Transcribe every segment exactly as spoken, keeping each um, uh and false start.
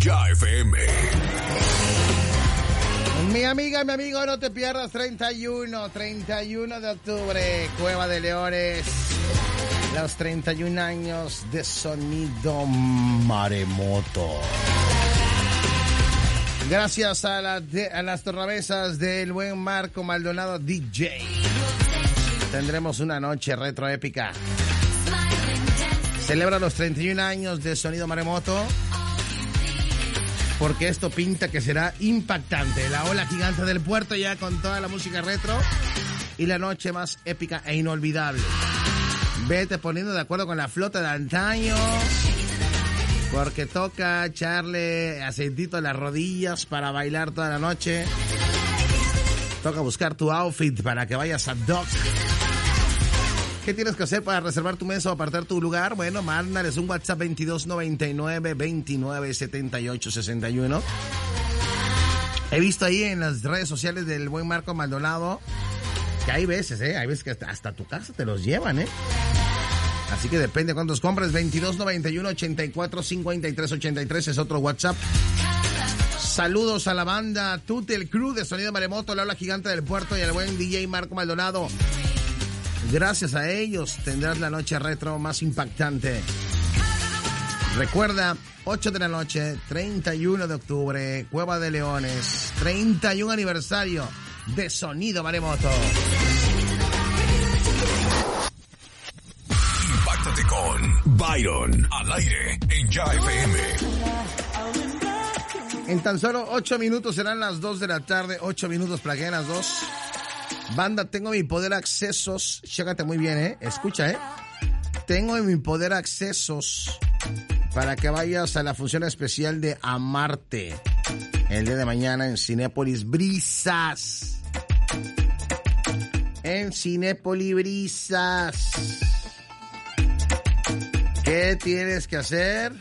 Ya F M. Mi amiga, mi amigo, no te pierdas treinta y uno, treinta y uno de octubre, Cueva de Leones, los treinta y un años de Sonido Maremoto. Gracias a, la de, a las tornamesas del buen Marco Maldonado D J, tendremos una noche retro épica. Celebra los treinta y un años de Sonido Maremoto, porque esto pinta que será impactante. La ola gigante del puerto ya con toda la música retro y la noche más épica e inolvidable. Vete poniendo de acuerdo con la flota de antaño, porque toca echarle aceitito a las rodillas para bailar toda la noche. Toca buscar tu outfit para que vayas a Doc. ¿Qué tienes que hacer para reservar tu mesa o apartar tu lugar? Bueno, mándales un WhatsApp veintidós noventa y nueve, veintinueve setenta y ocho sesenta y uno. He visto ahí en las redes sociales del buen Marco Maldonado que hay veces, ¿eh? Hay veces que hasta, hasta tu casa te los llevan, ¿eh? Así que depende de cuántos compres. veintidós noventa y uno, ochenta y cuatro, cincuenta y tres ochenta y tres es otro WhatsApp. Saludos a la banda Tutel Crew de Sonido Maremoto, la ola gigante del puerto y al buen D J Marco Maldonado. Gracias a ellos tendrás la noche retro más impactante. Recuerda, ocho de la noche, treinta y uno de octubre, Cueva de Leones, treinta y un aniversario de Sonido Maremoto. Impáctate con Byron al aire en Ya F M. En tan solo ocho minutos serán las dos de la tarde, ocho minutos para que lleguen las dos. Banda, tengo en mi poder accesos, chécate muy bien, ¿eh? Escucha, ¿eh? Tengo en mi poder accesos para que vayas a la función especial de Amarte el día de mañana en Cinépolis Brisas. En Cinépolis Brisas. ¿Qué tienes que hacer?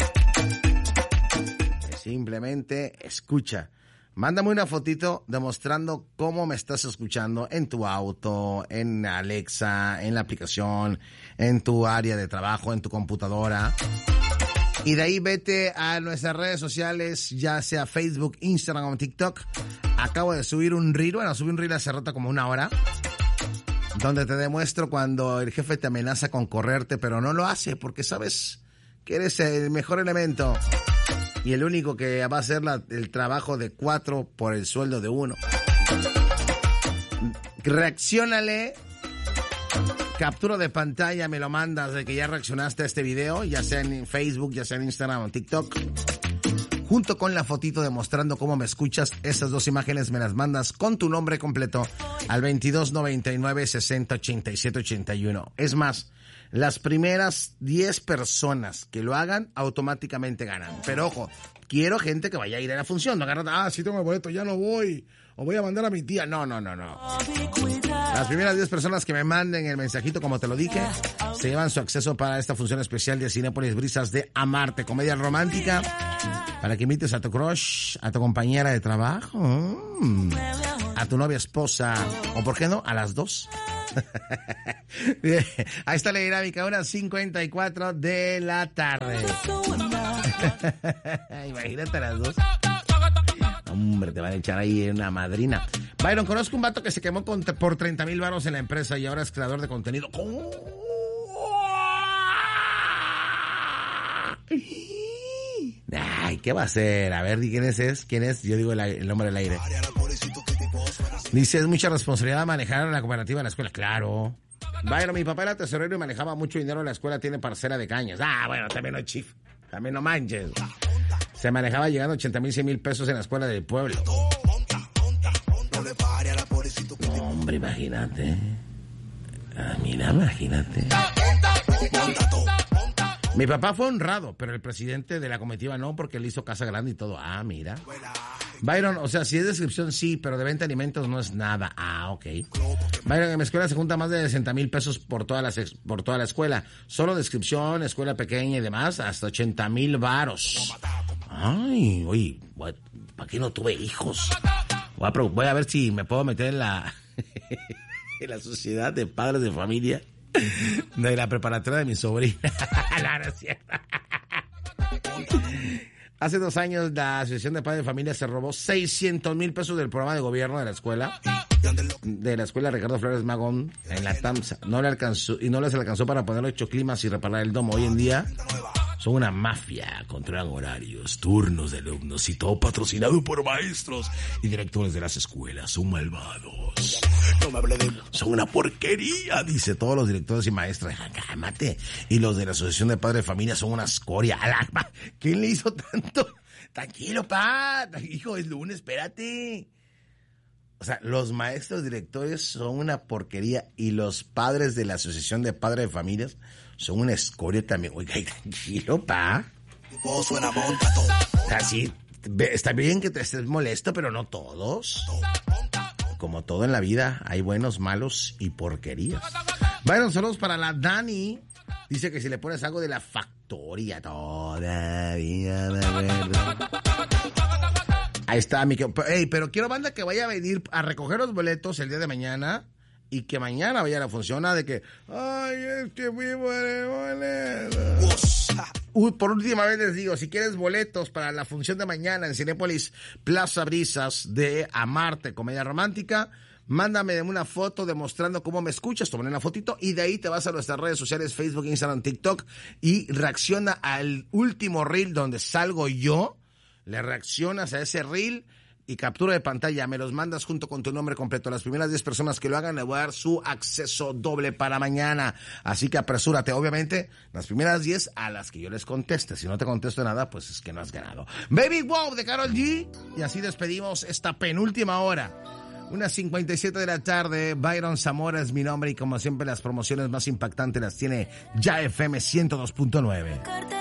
Simplemente escucha. Mándame una fotito demostrando cómo me estás escuchando en tu auto, en Alexa, en la aplicación, en tu área de trabajo, en tu computadora. Y de ahí vete a nuestras redes sociales, ya sea Facebook, Instagram o TikTok. Acabo de subir un reel, bueno, subí un reel hace rato como una hora, donde te demuestro cuando el jefe te amenaza con correrte, pero no lo hace porque sabes que eres el mejor elemento. Y el único que va a hacer la, el trabajo de cuatro por el sueldo de uno. Reacciónale. Captura de pantalla, me lo mandas de que ya reaccionaste a este video, ya sea en Facebook, ya sea en Instagram o TikTok. Junto con la fotito demostrando cómo me escuchas, esas dos imágenes me las mandas con tu nombre completo al veintidós noventa y nueve, sesenta, ochenta y siete, ochenta y uno. Es más, las primeras diez personas que lo hagan automáticamente ganan. Pero ojo, quiero gente que vaya a ir a la función. No agarran, ah, sí tengo el boleto, ya no voy. O voy a mandar a mi tía. No, no, no, no. Las primeras diez personas que me manden el mensajito, como te lo dije, se llevan su acceso para esta función especial de Cinépolis Brisas de Amarte, comedia romántica, para que invites a tu crush, a tu compañera de trabajo, a tu novia, esposa, o por qué no, a las dos. Ahí está la dinámica, una cincuenta y cuatro de la tarde. Imagínate a las dos. Hombre, te van a echar ahí una madrina. Byron, conozco un vato que se quemó con, por treinta mil varos en la empresa y ahora es creador de contenido. Ay, ¿qué va a hacer? A ver, ¿quién es? es? ¿Quién es? Yo digo el, el nombre del aire. Dice, es mucha responsabilidad manejar la cooperativa de la escuela. Claro. Byron, mi papá era tesorero y manejaba mucho dinero en la escuela, tiene parcela de cañas. Ah, bueno, también no, chief. También no manches. Se manejaba llegando ochenta mil, cien mil pesos en la escuela del pueblo. No, hombre, imagínate. Ah, mira, imagínate. Mi papá fue honrado, pero el presidente de la comitiva no, porque él hizo casa grande y todo. Ah, mira. Byron, o sea, si es descripción, sí, pero de venta de alimentos no es nada. Ah, ok. Byron, en mi escuela se junta más de sesenta mil pesos por toda, la, por toda la escuela. Solo descripción, escuela pequeña y demás, hasta ochenta mil varos. Ay, oye, ¿para qué no tuve hijos? Voy a, voy a ver si me puedo meter en la, en la sociedad de padres de familia de la preparatoria de mi sobrina. La gracia. Hace dos años la Asociación de Padres de Familia se robó seiscientos mil pesos del programa de gobierno de la escuela, de la escuela Ricardo Flores Magón, en la TAMSA. No le alcanzó, y no les alcanzó para poner ocho climas y reparar el domo. Hoy en día son una mafia, controlan horarios, turnos de alumnos y todo patrocinado por maestros y directores de las escuelas. Son malvados. Son una porquería, dice todos los directores y maestros. Cálmate. Y los de la Asociación de Padres de Familia son una escoria. ¿Quién le hizo tanto? Tranquilo, pa. Hijo, es lunes, espérate. O sea, los maestros directores son una porquería y los padres de la Asociación de Padres de Familias son una escoria también. Oiga, tranquilo, pa. Así, está bien que te estés molesto, pero no todos. Como todo en la vida, hay buenos, malos y porquerías. Bueno, saludos para la Dani. Dice que si le pones algo de La Factoría, todavía me acuerdo. Ahí está, mi... Hey, pero quiero, banda, que vaya a venir a recoger los boletos el día de mañana y que mañana vaya a la función. Nada de que, ay, es que fui por el boleto. Uy, por última vez les digo, si quieres boletos para la función de mañana en Cinépolis Plaza Brisas de Amarte, comedia romántica, mándame una foto demostrando cómo me escuchas, tómale una fotito y de ahí te vas a nuestras redes sociales, Facebook, Instagram, TikTok y reacciona al último reel donde salgo yo. Le reaccionas a ese reel y captura de pantalla, me los mandas junto con tu nombre completo. Las primeras diez personas que lo hagan, le voy a dar su acceso doble para mañana. Así que apresúrate, obviamente, las primeras diez a las que yo les conteste. Si no te contesto nada, pues es que no has ganado. Baby Wow de Karol G. Y así despedimos esta penúltima hora. Unas cincuenta y siete de la tarde, Byron Zamora es mi nombre y como siempre las promociones más impactantes las tiene Ya F M ciento dos punto nueve.